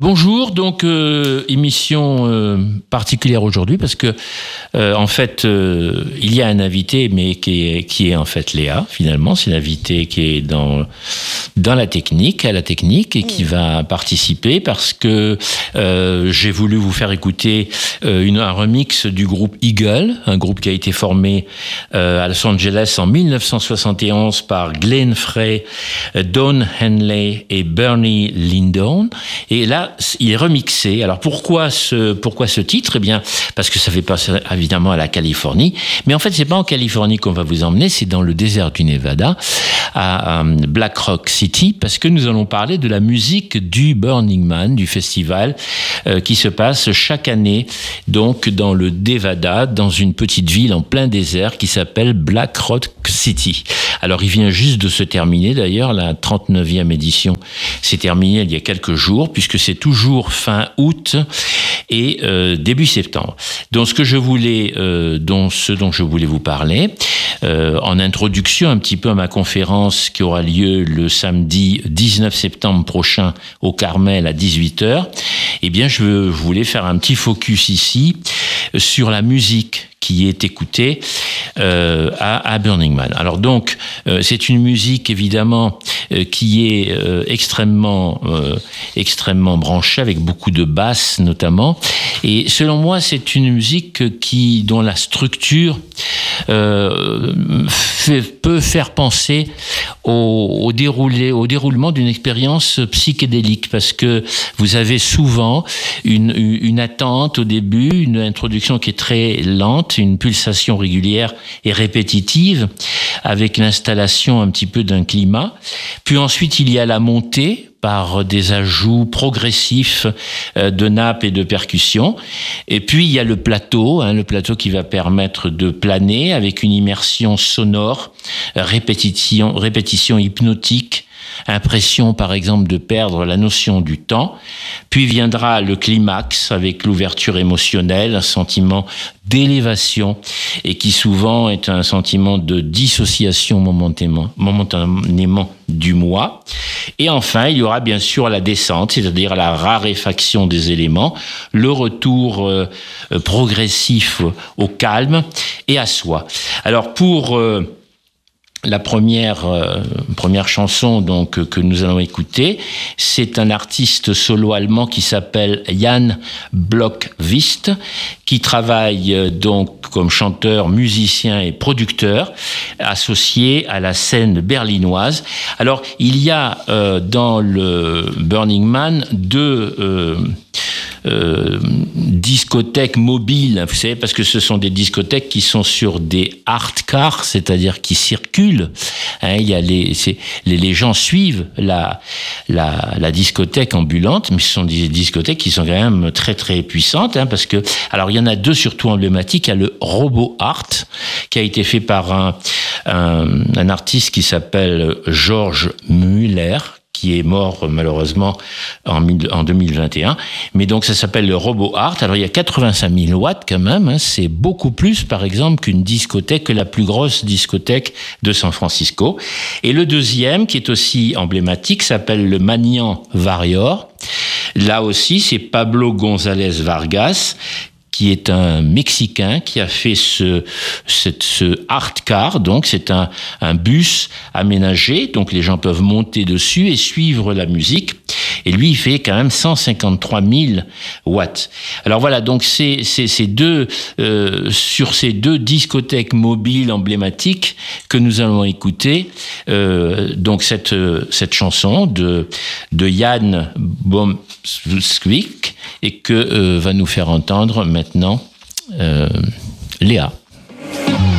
Bonjour, donc émission particulière aujourd'hui parce que en fait il y a un invité mais qui est en fait Léa finalement, c'est l'invité qui est dans la technique, à la technique et qui va participer parce que j'ai voulu vous faire écouter un remix du groupe Eagle, un groupe qui a été formé à Los Angeles en 1971 par Glenn Frey, Don Henley et Bernie Lyndon, et là il est remixé. Alors pourquoi ce titre ? Eh bien, parce que ça fait penser évidemment à la Californie, mais en fait c'est pas en Californie qu'on va vous emmener, c'est dans le désert du Nevada, à Black Rock City, parce que nous allons parler de la musique du Burning Man, du festival qui se passe chaque année, donc dans le Nevada, dans une petite ville en plein désert qui s'appelle Black Rock City. Alors il vient juste de se terminer d'ailleurs, la 39e édition s'est terminée il y a quelques jours, puisque c'est toujours fin août et début septembre. Donc ce dont je voulais vous parler, en introduction un petit peu à ma conférence qui aura lieu le samedi 19 septembre prochain au Carmel à 18h, eh bien je voulais faire un petit focus ici sur la musique qui est écoutée à Burning Man. Alors donc, c'est une musique évidemment qui est extrêmement branchée, avec beaucoup de basses notamment. Et selon moi, c'est une musique dont la structure peut faire penser au déroulement d'une expérience psychédélique, parce que vous avez souvent une attente au début, une introduction qui est très lente, une pulsation régulière et répétitive, avec l'installation un petit peu d'un climat. Puis ensuite, il y a la montée par des ajouts progressifs de nappes et de percussions. Et puis, il y a le plateau qui va permettre de planer avec une immersion sonore, répétition hypnotique, impression par exemple de perdre la notion du temps. Puis viendra le climax avec l'ouverture émotionnelle, un sentiment d'élévation et qui souvent est un sentiment de dissociation momentanément du moi. Et enfin, il y aura bien sûr la descente, c'est-à-dire la raréfaction des éléments, le retour progressif au calme et à soi. Alors pour la première chanson donc que nous allons écouter, c'est un artiste solo allemand qui s'appelle Jan Blomqvist, qui travaille donc comme chanteur, musicien et producteur, associé à la scène berlinoise. Alors il y a dans le Burning Man deux discothèques mobiles, vous savez, parce que ce sont des discothèques qui sont sur des art cars, c'est-à-dire qui circulent. Il y a les gens suivent la discothèque ambulante, mais ce sont des discothèques qui sont quand même très très puissantes, parce que, alors il y en a deux surtout emblématiques. Il y a le Robo Art qui a été fait par un artiste qui s'appelle George Müller, qui est mort malheureusement en 2021. Mais donc ça s'appelle le Robo Art. Alors il y a 85 000 watts quand même, c'est beaucoup plus par exemple qu'une discothèque, que la plus grosse discothèque de San Francisco. Et le deuxième, qui est aussi emblématique, s'appelle le Mañan Warrior. Là aussi, c'est Pablo González Vargas, qui est un Mexicain qui a fait ce art car, donc c'est un bus aménagé, donc les gens peuvent monter dessus et suivre la musique. Et lui, il fait quand même 153 000 watts. Alors voilà, donc sur ces deux discothèques mobiles emblématiques que nous allons écouter, donc cette chanson de Jan Blomqvist, et que va nous faire entendre maintenant Léa.